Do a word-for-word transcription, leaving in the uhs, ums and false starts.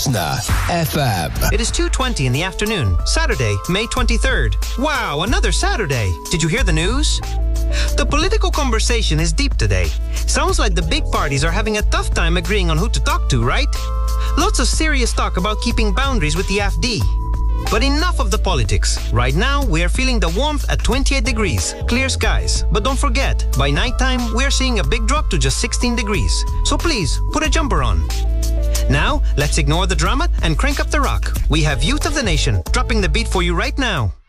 Na F M. It is two twenty in the afternoon, Saturday, May twenty-third. Wow, another Saturday. Did you hear the news? The political conversation is deep today. Sounds like the big parties are having a tough time agreeing on who to talk to, right? Lots of serious talk about keeping boundaries with the A F D. But enough of the politics. Right now, we are feeling the warmth at twenty-eight degrees, clear skies. But don't forget, by nighttime, we're seeing a big drop to just sixteen degrees. So please, put a jumper on. Now, let's ignore the drama and crank up the rock. We have Youth of the Nation dropping the beat for you right now.